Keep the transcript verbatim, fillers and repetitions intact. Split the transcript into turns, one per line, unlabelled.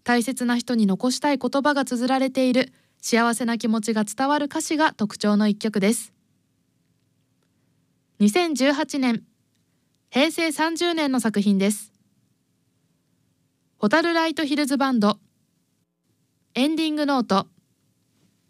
大切な人に残したい言葉が綴られている幸せな気持ちが伝わる歌詞が特徴の一曲です。にせんじゅうはちねん、へいせいさんじゅうねんの作品です。ホタルライトヒルズバンド、エンディングノート。